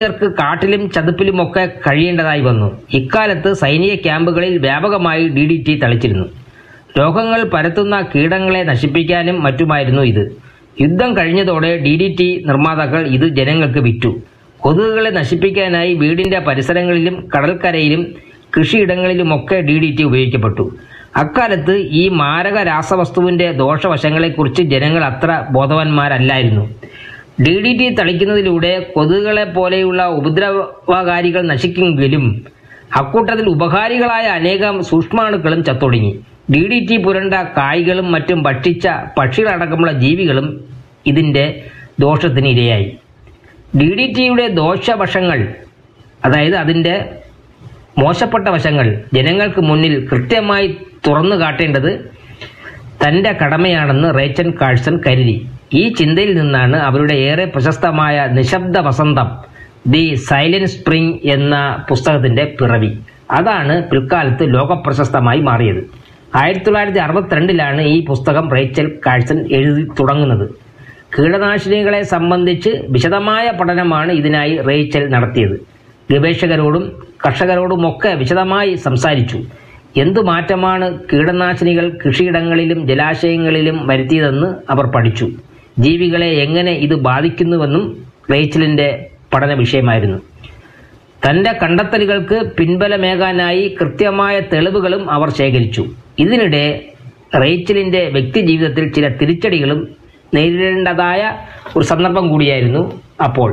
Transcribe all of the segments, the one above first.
ർക്ക് കാട്ടിലും ചതുപ്പിലുമൊക്കെ കഴിയേണ്ടതായി വന്നു. ഇക്കാലത്ത് സൈനിക ക്യാമ്പുകളിൽ വ്യാപകമായി DDT തളിച്ചിരുന്നു. രോഗങ്ങൾ പരത്തുന്ന കീടങ്ങളെ നശിപ്പിക്കാനും മറ്റുമായിരുന്നു ഇത്. യുദ്ധം കഴിഞ്ഞതോടെ DDT നിർമ്മാതാക്കൾ ഇത് ജനങ്ങൾക്ക് വിറ്റു. കൊതുകുകളെ നശിപ്പിക്കാനായി വീടിന്റെ പരിസരങ്ങളിലും കടൽക്കരയിലും കൃഷിയിടങ്ങളിലുമൊക്കെ DDT ഉപയോഗിക്കപ്പെട്ടു. അക്കാലത്ത് ഈ മാരക രാസവസ്തുവിന്റെ ദോഷവശങ്ങളെക്കുറിച്ച് ജനങ്ങൾ അത്ര ബോധവാന്മാരല്ലായിരുന്നു. DDT തളിക്കുന്നതിലൂടെ കൊതുകുകളെ പോലെയുള്ള ഉപദ്രവകാരികൾ നശിക്കുമെങ്കിലും അക്കൂട്ടത്തിൽ ഉപകാരികളായ അനേകം സൂക്ഷ്മാണുക്കളും ചത്തൊടുങ്ങി. DDT പുരണ്ട കായ്കളും മറ്റും ഭക്ഷിച്ച പക്ഷികളടക്കമുള്ള ജീവികളും ഇതിന്റെ ദോഷത്തിന് ഇരയായി. DDTയുടെ ദോഷവശങ്ങൾ, അതായത് അതിന്റെ മോശപ്പെട്ട വശങ്ങൾ ജനങ്ങൾക്ക് മുന്നിൽ കൃത്യമായി തുറന്നു കാട്ടേണ്ടത് തന്റെ കടമയാണെന്ന് റേച്ചൽ കാഴ്സൺ കരുതി. ഈ ചിന്തയിൽ നിന്നാണ് അവരുടെ ഏറെ പ്രശസ്തമായ നിശബ്ദ വസന്തം, ദി സൈലന്റ് സ്പ്രിംഗ് എന്ന പുസ്തകത്തിന്റെ പിറവി. അതാണ് പിൽക്കാലത്ത് ലോകപ്രശസ്തമായി മാറിയത്. 1962 ഈ പുസ്തകം റേച്ചൽ കാഴ്സൺ എഴുതി തുടങ്ങുന്നത്. കീടനാശിനികളെ സംബന്ധിച്ച് വിശദമായ പഠനമാണ് ഇതിനായി റേച്ചൽ നടത്തിയത്. ഗവേഷകരോടും കർഷകരോടുമൊക്കെ വിശദമായി സംസാരിച്ചു. എന്തു മാറ്റമാണ് കീടനാശിനികൾ കൃഷിയിടങ്ങളിലും ജലാശയങ്ങളിലും വരുത്തിയതെന്ന് അവർ പഠിച്ചു. ജീവികളെ എങ്ങനെ ഇത് ബാധിക്കുന്നുവെന്നും റേച്ചലിന്റെ പഠന വിഷയമായിരുന്നു. തന്റെ കണ്ടെത്തലുകൾക്ക് പിൻബലമേകാനായി കൃത്യമായ തെളിവുകളും അവർ ശേഖരിച്ചു. ഇതിനിടെ റേച്ചലിന്റെ വ്യക്തിജീവിതത്തിൽ ചില തിരിച്ചടികളും നേരിടേണ്ടതായ ഒരു സന്ദർഭം കൂടിയായിരുന്നു അപ്പോൾ.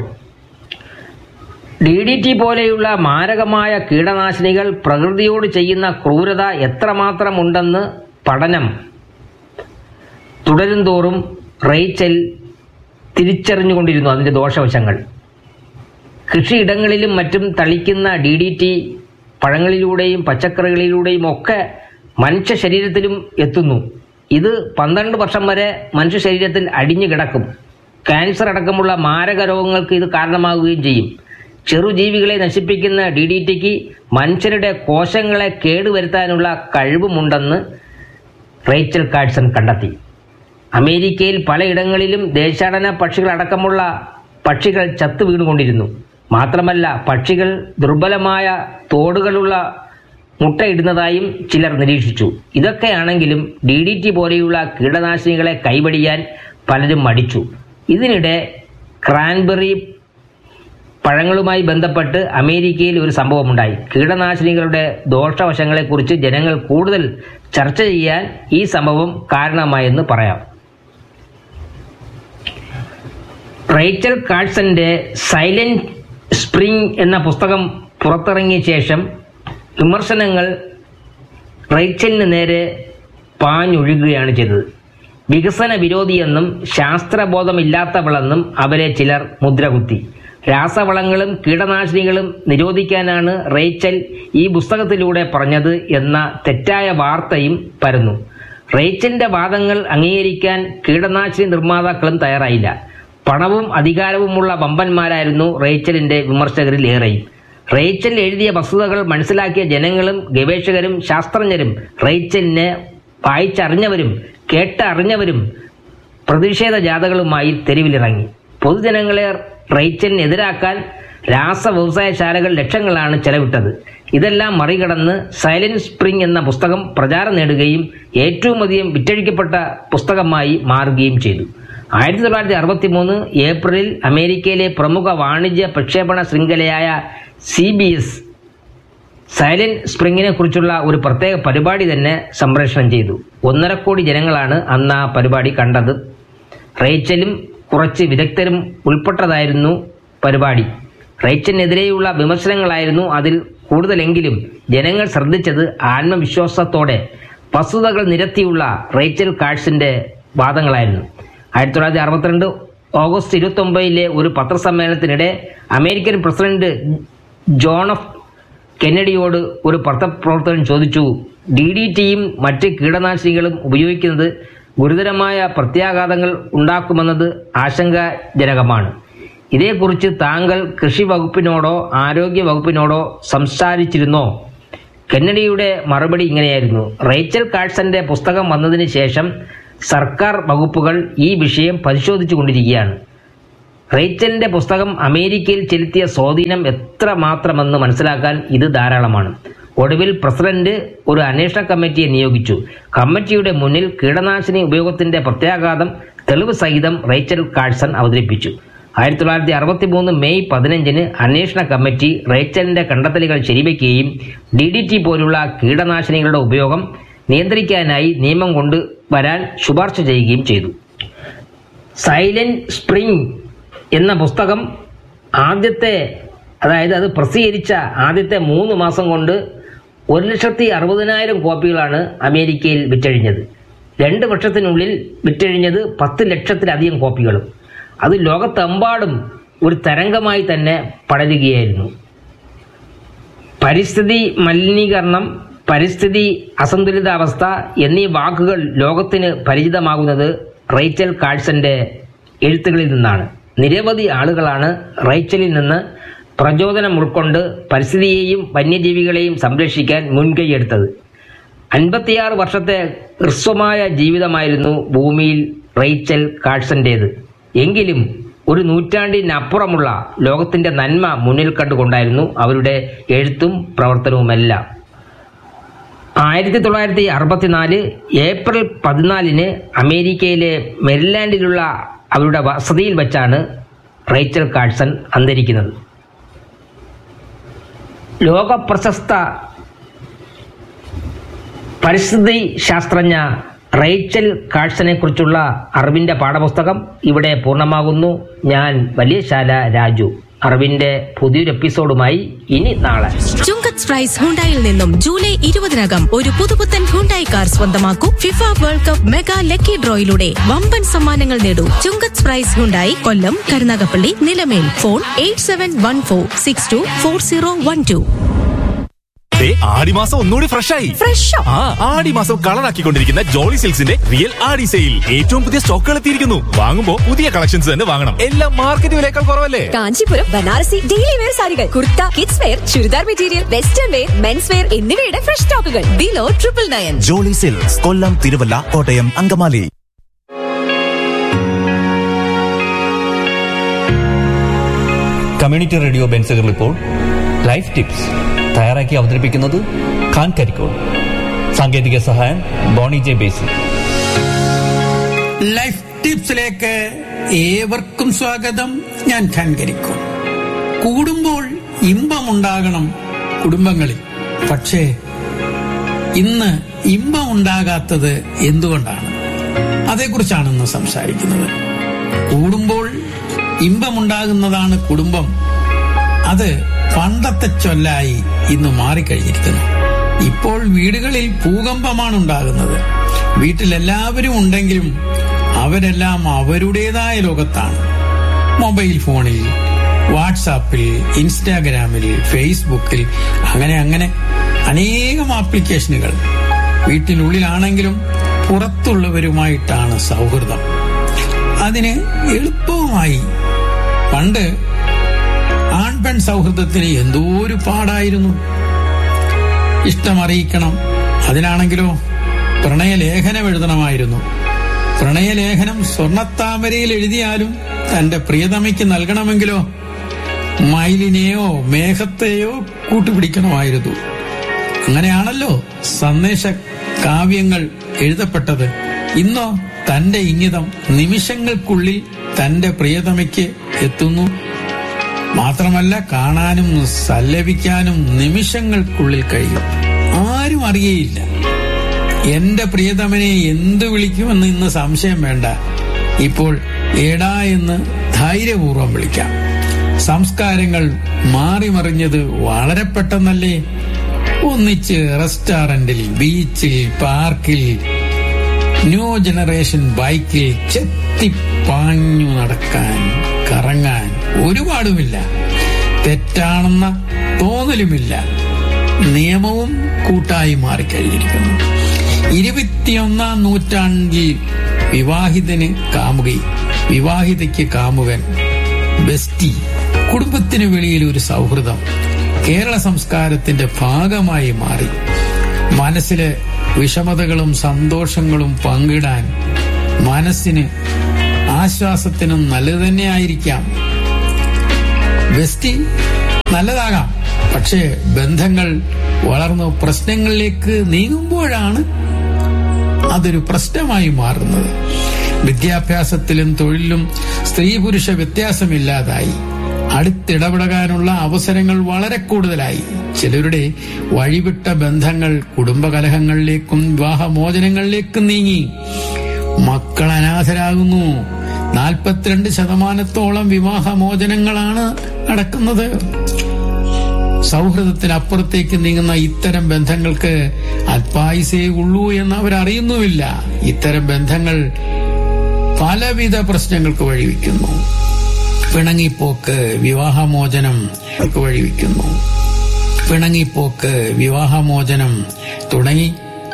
DDT പോലെയുള്ള മാരകമായ കീടനാശിനികൾ പ്രകൃതിയോട് ചെയ്യുന്ന ക്രൂരത എത്രമാത്രമുണ്ടെന്ന് പഠനം തുടരുംതോറും റേച്ചൽ തിരിച്ചറിഞ്ഞുകൊണ്ടിരുന്നു അതിന്റെ ദോഷവശങ്ങൾ. കൃഷിയിടങ്ങളിലും മറ്റും തളിക്കുന്ന DDT പഴങ്ങളിലൂടെയും പച്ചക്കറികളിലൂടെയും ഒക്കെ മനുഷ്യ ശരീരത്തിലും എത്തുന്നു. ഇത് 12 വർഷം വരെ മനുഷ്യ ശരീരത്തിൽ അടിഞ്ഞു കിടക്കും. ക്യാൻസർ അടക്കമുള്ള മാരക രോഗങ്ങൾക്ക് ഇത് കാരണമാവുകയും ചെയ്യും. ചെറുജീവികളെ നശിപ്പിക്കുന്ന DDTക്ക് മനുഷ്യരുടെ കോശങ്ങളെ കേടുവരുത്താനുള്ള കഴിവുമുണ്ടെന്ന് റേച്ചൽ കാഴ്സൺ കണ്ടെത്തി. അമേരിക്കയിൽ പലയിടങ്ങളിലും ദേശാടന പക്ഷികളടക്കമുള്ള പക്ഷികൾ ചത്തു വീണുകൊണ്ടിരുന്നു. മാത്രമല്ല, പക്ഷികൾ ദുർബലമായ തോടുകളുള്ള മുട്ടയിടുന്നതായും ചിലർ നിരീക്ഷിച്ചു. ഇതൊക്കെയാണെങ്കിലും DDT പോലെയുള്ള കീടനാശിനികളെ കൈവടിയാൻ പലരും മടിച്ചു. ഇതിനിടെ ക്രാൻബെറി പഴങ്ങളുമായി ബന്ധപ്പെട്ട് അമേരിക്കയിൽ ഒരു സംഭവമുണ്ടായി. കീടനാശിനികളുടെ ദോഷവശങ്ങളെക്കുറിച്ച് ജനങ്ങൾ കൂടുതൽ ചർച്ച ചെയ്യാൻ ഈ സംഭവം കാരണമായെന്ന് പറയാം. റേച്ചൽ കാഴ്സന്റെ സൈലന്റ് സ്പ്രിംഗ് എന്ന പുസ്തകം പുറത്തിറങ്ങിയ ശേഷം വിമർശനങ്ങൾ റേച്ചലിന് നേരെ പാഞ്ഞൊഴുകുകയാണ് ചെയ്തത്. വികസന വിരോധിയെന്നും ശാസ്ത്രബോധമില്ലാത്തവളെന്നും അവരെ ചിലർ മുദ്രകുത്തി. രാസവളങ്ങളും കീടനാശിനികളും നിരോധിക്കാനാണ് റേച്ചൽ ഈ പുസ്തകത്തിലൂടെ പറഞ്ഞത് എന്ന തെറ്റായ വാർത്തയും പരന്നു. റേച്ചലിന്റെ വാദങ്ങൾ അംഗീകരിക്കാൻ കീടനാശിനി നിർമ്മാതാക്കളും തയ്യാറായില്ല. പണവും അധികാരവുമുള്ള വമ്പന്മാരായിരുന്നു റേച്ചലിന്റെ വിമർശകരിൽ ഏറെയും. റേച്ചൽ എഴുതിയ വസ്തുതകൾ മനസ്സിലാക്കിയ ജനങ്ങളും ഗവേഷകരും ശാസ്ത്രജ്ഞരും റേച്ചലിനെ വായിച്ചറിഞ്ഞവരും കേട്ടറിഞ്ഞവരും പ്രതിഷേധ ജാഥകളുമായി തെരുവിലിറങ്ങി. പൊതുജനങ്ങളെ റേച്ചലിനെതിരാക്കാൻ രാസവ്യവസായശാലകൾ ലക്ഷങ്ങളാണ് ചെലവിട്ടത്. ഇതെല്ലാം മറികടന്ന് സൈലന്റ് സ്പ്രിംഗ് എന്ന പുസ്തകം പ്രചാരം നേടുകയും ഏറ്റവും അധികം വിറ്റഴിക്കപ്പെട്ട പുസ്തകമായി മാറുകയും ചെയ്തു. 1963 ഏപ്രിലിൽ അമേരിക്കയിലെ പ്രമുഖ വാണിജ്യ പ്രക്ഷേപണ ശൃംഖലയായ CBS സൈലന്റ് സ്പ്രിംഗിനെ കുറിച്ചുള്ള ഒരു പ്രത്യേക പരിപാടി തന്നെ സംപ്രേഷണം ചെയ്തു. 1.5 കോടി ജനങ്ങളാണ് അന്ന് ആ പരിപാടി കണ്ടത്. റേച്ചലും കുറച്ച് വിദഗ്ധരും ഉൾപ്പെട്ടതായിരുന്നു പരിപാടി. റേച്ചലിനെതിരെയുള്ള വിമർശനങ്ങളായിരുന്നു അതിൽ കൂടുതലെങ്കിലും ജനങ്ങൾ ശ്രദ്ധിച്ചത് ആത്മവിശ്വാസത്തോടെ വസ്തുതകൾ നിരത്തിയുള്ള റേച്ചൽ കാഴ്സന്റെ വാദങ്ങളായിരുന്നു. 1962 ഓഗസ്റ്റ് 29 ഒരു പത്രസമ്മേളനത്തിനിടെ അമേരിക്കൻ പ്രസിഡന്റ് ജോൺ എഫ് കെന്നഡിയോട് ഒരു പത്രപ്രവർത്തകൻ ചോദിച്ചു, DDTയും മറ്റ് കീടനാശിനികളും ഉപയോഗിക്കുന്നത് ഗുരുതരമായ പ്രത്യാഘാതങ്ങൾ ഉണ്ടാക്കുമെന്നത് ആശങ്കാജനകമാണ്. ഇതേക്കുറിച്ച് താങ്കൾ കൃഷി വകുപ്പിനോടോ ആരോഗ്യ വകുപ്പിനോടോ സംസാരിച്ചിരുന്നോ? കെന്നഡിയുടെ മറുപടി ഇങ്ങനെയായിരുന്നു: റേച്ചൽ കാഴ്സന്റെ പുസ്തകം വന്നതിന് ശേഷം സർക്കാർ വകുപ്പുകൾ ഈ വിഷയം പരിശോധിച്ചു കൊണ്ടിരിക്കുകയാണ്. റേച്ചലിന്റെ പുസ്തകം അമേരിക്കയിൽ ചെലുത്തിയ സ്വാധീനം എത്രമാത്രമെന്ന് മനസ്സിലാക്കാൻ ഇത് ധാരാളമാണ്. ഒടുവിൽ പ്രസിഡന്റ് ഒരു അന്വേഷണ കമ്മിറ്റിയെ നിയോഗിച്ചു. കമ്മിറ്റിയുടെ മുന്നിൽ കീടനാശിനി ഉപയോഗത്തിന്റെ പ്രത്യാഘാതം തെളിവ് സഹിതം റേച്ചൽ കാഴ്സൺ അവതരിപ്പിച്ചു. 1963 മെയ് 15 അന്വേഷണ കമ്മിറ്റി റേച്ചലിന്റെ കണ്ടെത്തലുകൾ ശരിവയ്ക്കുകയും DDT പോലുള്ള കീടനാശിനികളുടെ ഉപയോഗം നിയന്ത്രിക്കാനായി നിയമം കൊണ്ടുവരാൻ ശുപാർശ ചെയ്യുകയും ചെയ്തു. സൈലന്റ് സ്പ്രിംഗ് എന്ന പുസ്തകം അത് പ്രസിദ്ധീകരിച്ച ആദ്യത്തെ 3 മാസം കൊണ്ട് 1,60,000 കോപ്പികളാണ് അമേരിക്കയിൽ വിറ്റഴിഞ്ഞത്. 2 വർഷത്തിനുള്ളിൽ വിറ്റഴിഞ്ഞത് 10 ലക്ഷത്തിലധികം കോപ്പികളും. അത് ലോകത്തെമ്പാടും ഒരു തരംഗമായി തന്നെ പടരുകയായിരുന്നു. പരിസ്ഥിതി മലിനീകരണം, പരിസ്ഥിതി അസന്തുലിതാവസ്ഥ എന്നീ വാക്കുകൾ ലോകത്തിന് പരിചിതമാകുന്നത് റേച്ചൽ കാഴ്സന്റെ എഴുത്തുകളിൽ നിന്നാണ്. നിരവധി ആളുകളാണ് റേച്ചലിൽ നിന്ന് പ്രചോദനം ഉൾക്കൊണ്ട് പരിസ്ഥിതിയെയും വന്യജീവികളെയും സംരക്ഷിക്കാൻ മുൻകൈയെടുത്തത്. 56 വർഷത്തെ ഹ്രസ്വമായ ജീവിതമായിരുന്നു ഭൂമിയിൽ റേച്ചൽ കാഴ്സന്റേത്. എങ്കിലും ഒരു നൂറ്റാണ്ടിനപ്പുറമുള്ള ലോകത്തിന്റെ നന്മ മുന്നിൽ കണ്ടുകൊണ്ടായിരുന്നു അവരുടെ എഴുത്തും പ്രവർത്തനവുമെല്ലാം. 1964 ഏപ്രിൽ 14 അമേരിക്കയിലെ മെരിലാൻഡിലുള്ള അവരുടെ വസതിയിൽ വച്ചാണ് റേച്ചൽ കാഴ്സൺ അന്തരിക്കുന്നത്. ലോകപ്രശസ്ത പരിസ്ഥിതി ശാസ്ത്രജ്ഞ റേച്ചൽ കാഴ്സനെ കുറിച്ചുള്ള അറിവിന്റെ പാഠപുസ്തകം ഇവിടെ പൂർണ്ണമാകുന്നു. ഞാൻ വലിയശാല രാജു. അറിവിന്റെ പുതിയൊരു എപ്പിസോഡുമായി ഇനി നാളെ. ചുങ്കത്ത് പ്രൈസ് ഹുണ്ടായിൽ നിന്നും ജൂലൈ 20 ഒരു പുതുപുത്തൻ ഹുണ്ടായി കാർ സ്വന്തമാക്കൂ. FIFA world cup mega lucky ഡ്രോയിലൂടെ വമ്പൻ സമ്മാനങ്ങൾ നേടൂ. ചുങ്കത്ത് പ്രൈസ് ഹുണ്ടായി, കൊല്ലം, കരുനാഗപ്പള്ളി, നിലമേൽ. ഫോൺ 8714624012. ആടിമാസം ഒന്നുകൂടി ഫ്രഷായി. ആടിമാസം കളറാക്കിക്കൊണ്ടിരിക്കുന്ന ജോളി സിൽക്സിന്റെ റിയൽ ആടി സെയിൽ. ഏറ്റവും പുതിയ സ്റ്റോക്കുകൾ എത്തിയിരിക്കുന്നു. വാങ്ങുമ്പോ പുതിയ കളക്ഷൻസ് തന്നെ വാങ്ങണം. എല്ലാം മാർക്കറ്റ് വിലയേക്കാൾ കുറവല്ലേ? കാഞ്ചീപുരം, ബനാറസി, ഡെയിലി വെയർ സാരികൾ, kurta, kids wear, churidar material, western wear, men's wear എന്നിവയുടെ ഫ്രഷ് സ്റ്റോക്കുകൾ ബിലോ 999. ജോളി സിൽക്സ്, കൊല്ലം, തിരുവല്ല, കോട്ടയം, അങ്കമാലി. കമ്മ്യൂണിറ്റി റേഡിയോ ബെൻസഗർ ഇപ്പോൾ ലൈഫ് ടിപ്സ് തയ്യാറാക്കി അവതരിപ്പിക്കുന്നത് ഖാൻ കരിക്കോൾ. സാങ്കേതിക സഹായം ബോണി ജെ ബേസി. ലൈഫ് ടിപ്സിലേക്ക് ഏവർക്കും സ്വാഗതം. ഞാൻ ഖാൻ കരിക്കോൾ. കൂടുമ്പോൾ ഇമ്പമുണ്ടാകണം കുടുംബങ്ങളിൽ. പക്ഷേ ഇന്ന് ഇമ്പമുണ്ടാകാത്തത് എന്തുകൊണ്ടാണ്? അതേക്കുറിച്ചാണ് ഇന്ന് സംസാരിക്കുന്നത്. കൂടുമ്പോൾ ഇമ്പമുണ്ടാകുന്നതാണ് കുടുംബം. അത് പണ്ടത്തെ ചൊല്ലായി ഇന്ന് മാറിക്കഴിഞ്ഞിരിക്കുന്നു. ഇപ്പോൾ വീടുകളിൽ ഭൂകമ്പമാണ് ഉണ്ടാകുന്നത്. വീട്ടിലെല്ലാവരും ഉണ്ടെങ്കിലും അവരെല്ലാം അവരുടേതായ ലോകത്താണ്. മൊബൈൽ ഫോണിൽ, വാട്സാപ്പിൽ, ഇൻസ്റ്റാഗ്രാമിൽ, ഫേസ്ബുക്കിൽ, അങ്ങനെ അനേകം ആപ്ലിക്കേഷനുകൾ. വീട്ടിനുള്ളിലാണെങ്കിലും പുറത്തുള്ളവരുമായിട്ടാണ് സൗഹൃദം. അതിന് എളുപ്പവുമായി. പണ്ട് ആൺപെൺ സൗഹൃദത്തിന് എന്തോ ഒരു പാടായിരുന്നു. ഇഷ്ടമറിയിക്കണം. അതിനാണെങ്കിലോ പ്രണയലേഖനം എഴുതണമായിരുന്നു. പ്രണയലേഖനം സ്വർണത്താമരയിൽ എഴുതിയാലും തന്റെ പ്രിയതമയ്ക്ക് നൽകണമെങ്കിലോ മയിലിനെയോ മേഘത്തെയോ കൂട്ടുപിടിക്കണമായിരുന്നു. അങ്ങനെയാണല്ലോ സന്ദേശ കാവ്യങ്ങൾ എഴുതപ്പെട്ടത്. ഇന്നോ തന്റെ ഇംഗിതം നിമിഷങ്ങൾക്കുള്ളിൽ തന്റെ പ്രിയതമയ്ക്ക് എത്തുന്നു. മാത്രമല്ല, കാണാനും സല്ലപിക്കാനും നിമിഷങ്ങൾക്കുള്ളിൽ കഴിയും. ആരും അറിയയില്ല. എന്റെ പ്രിയതമനെ എന്തു വിളിക്കുമെന്ന് ഇന്ന് സംശയം വേണ്ട. ഇപ്പോൾ എടാ എന്ന് ധൈര്യപൂർവ്വം വിളിക്കാം. സംസ്കാരങ്ങൾ മാറിമറിഞ്ഞത് വളരെ പെട്ടെന്നല്ലേ? ഒന്നിച്ച് റെസ്റ്റോറന്റിൽ, ബീച്ചിൽ, പാർക്കിൽ, ന്യൂ ജനറേഷൻ ബൈക്കിൽ ചെത്തിപ്പാഞ്ഞു നടക്കാൻ, കറങ്ങാൻ ഒരുപാടുമില്ല. തെറ്റാണെന്ന തോന്നലുമില്ല. നിയമവും കൂട്ടായി മാറിക്കഴിഞ്ഞിരിക്കുന്നു. 21ാം നൂറ്റാണ്ടിൽ വിവാഹിതന് കാമുകി, വിവാഹിതയ്ക്ക് കാമുകൻ, ബെസ്റ്റി, കുടുംബത്തിന് വെളിയിൽ ഒരു സൗഹൃദം കേരള സംസ്കാരത്തിന്റെ ഭാഗമായി മാറി. മനസ്സിലെ വിഷമതകളും സന്തോഷങ്ങളും പങ്കിടാൻ, മനസ്സിന് ആശ്വാസത്തിനും നല്ലത് തന്നെയായിരിക്കാം. ബെസ്റ്റി നല്ലതാകാം, പക്ഷേ ബന്ധങ്ങൾ വളർന്ന് പ്രശ്നങ്ങളിലേക്ക് നീങ്ങുമ്പോഴാണ് അതൊരു പ്രശ്നമായി മാറുന്നത്. വിദ്യാഭ്യാസത്തിലും തൊഴിലിലും സ്ത്രീ പുരുഷ വ്യത്യാസമില്ലാതായി. അടുത്തിടപെടാനുള്ള അവസരങ്ങൾ വളരെ കൂടുതലായി. ചിലരുടെ വഴിവിട്ട ബന്ധങ്ങൾ കുടുംബകലഹങ്ങളിലേക്കും വിവാഹമോചനങ്ങളിലേക്കും നീങ്ങി. മക്കൾ അനാഥരാകുന്നു. 42% വിവാഹമോചനങ്ങളാണ് നടക്കുന്നത്. സൗഹൃദത്തിനപ്പുറത്തേക്ക് നീങ്ങുന്ന ഇത്തരം ബന്ധങ്ങൾക്ക് അല്പായുസേ ഉള്ളൂ എന്ന് അവരറിയുന്നുമില്ല. ഇത്തരം ബന്ധങ്ങൾ പലവിധ പ്രശ്നങ്ങൾക്ക് വഴിവെക്കുന്നു. പിണങ്ങിപ്പോക്ക്, വിവാഹമോചനം വഴിവെക്കുന്നു. പിണങ്ങിപ്പോക്ക്, വിവാഹമോചനം തുടങ്ങി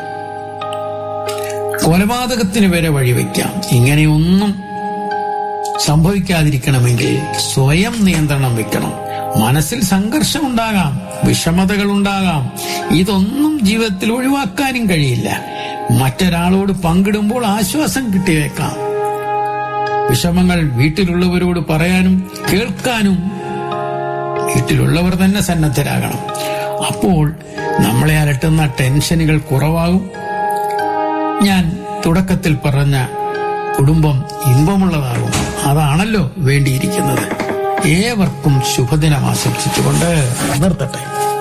കൊലപാതകത്തിന് വരെ വഴിവെക്കാം. ഇങ്ങനെയൊന്നും സംഭവിക്കാതിരിക്കണമെങ്കിൽ സ്വയം നിയന്ത്രണം വെക്കണം. മനസ്സിൽ സംഘർഷമുണ്ടാകാം, വിഷമതകളുണ്ടാകാം. ഇതൊന്നും ജീവിതത്തിൽ ഒഴിവാക്കാനും കഴിയില്ല. മറ്റൊരാളോട് പങ്കിടുമ്പോൾ ആശ്വാസം കിട്ടിയേക്കാം. വിഷമങ്ങൾ വീട്ടിലുള്ളവരോട് പറയാനും കേൾക്കാനും വീട്ടിലുള്ളവർ തന്നെ സന്നദ്ധരാകണം. അപ്പോൾ നമ്മളെ അലട്ടുന്ന ടെൻഷനുകൾ കുറവാകും. ഞാൻ തുടക്കത്തിൽ പറഞ്ഞ കുടുംബം ഇമ്പമുള്ളതാകും. അതാണല്ലോ വേണ്ടിയിരിക്കുന്നത്. ഏവർക്കും ശുഭദിനം ആശംസിച്ചുകൊണ്ട് നിർത്തട്ടെ.